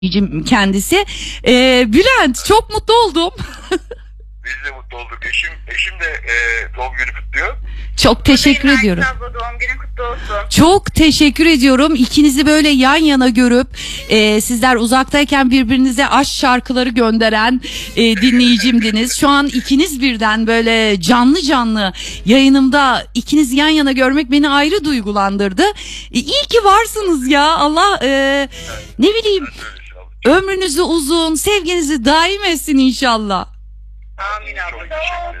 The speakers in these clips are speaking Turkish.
kendisi. Bülent, çok mutlu oldum. Biz de mutlu olduk. Eşim de doğum günü kutluyor. Çok teşekkür ediyorum. Doğum günün kutlu olsun. Çok teşekkür ediyorum. İkinizi böyle yan yana görüp sizler uzaktayken birbirinize aşk şarkıları gönderen dinleyicimdiniz. Şu an ikiniz birden böyle canlı canlı yayınımda ikinizi yan yana görmek beni ayrı duygulandırdı. İyi ki varsınız ya. Allah ne bileyim ömrünüzü uzun, sevginizi daim etsin inşallah. Amin abla.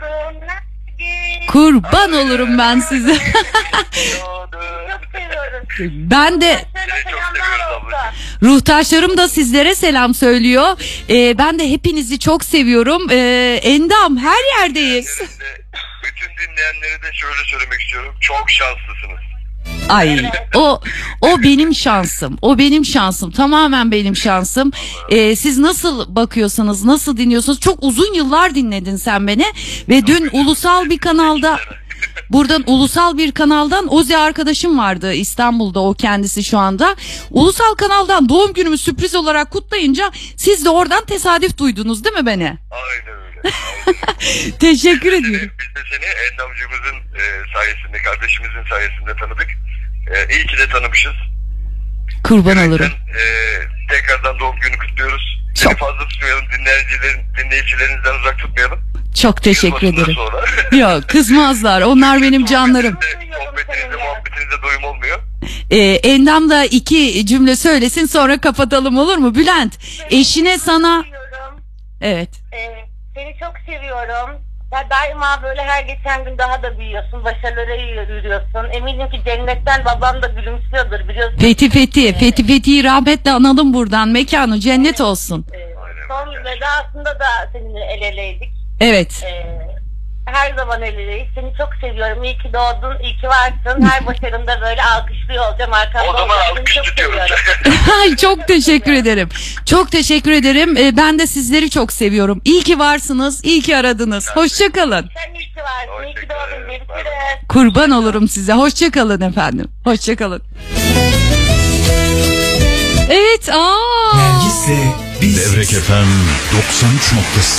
Kurban olurum ben size. Çok seviyoruz. Ben de ruhtaşlarım da sizlere selam söylüyor. Ben de hepinizi çok seviyorum. Endam, her yerdeyiz. Bütün dinleyenlere de şöyle söylemek istiyorum. Çok şanslısınız. Ay, o benim şansım. O benim şansım. Tamamen benim şansım. Siz nasıl bakıyorsunuz, nasıl dinliyorsunuz? Çok uzun yıllar dinledin sen beni ve dün ulusal bir kanalda, buradan ulusal bir kanaldan Ozi arkadaşım vardı İstanbul'da, o kendisi şu anda. Ulusal kanaldan doğum günümü sürpriz olarak kutlayınca siz de oradan tesadüf duydunuz değil mi beni? Aynen öyle. Aynen. Teşekkür ediyorum. Biz de seni Endamcığımızın sayesinde, kardeşimizin sayesinde tanıdık. İyi ki de tanımışız. Kurban olurum. Tekrardan doğum günü kutluyoruz. Seni fazla tutmayalım, dinleyicilerinizden uzak tutmayalım. Çok teşekkür ederim. Sonra. Yok, kızmazlar. Onlar benim canlarım. Sohbetinizde, muhabbetinizde doyum olmuyor. Endam da 2 cümle söylesin, sonra kapatalım, olur mu? Bülent, eşine sana... Evet. Seni çok seviyorum. Ya daima böyle her geçen gün daha da büyüyorsun. Başarılara yürüyorsun. Eminim ki cennetten babam da gülümsüyordur, biliyorsun. Fethi'yi rahmetle analım buradan. Mekanı cennet olsun. Son vedasında da seninle el eleydik. Evet. Her zaman el eleyiz. Seni çok seviyorum. İyi ki doğdun, iyi ki varsın. Her başarında böyle alkışlıyor olacağım. O zaman alkış tutuyoruz. Çok teşekkür ederim. Çok teşekkür ederim. Ben de sizleri çok seviyorum. İyi ki varsınız, iyi ki aradınız. Hoşçakalın. Sen iyi ki varsın, iyi ki doğdun. Görüşürüz. Kurban olurum size. Hoşçakalın efendim. Hoşçakalın. Evet. Nergis'le biz. Devrek FM 93.0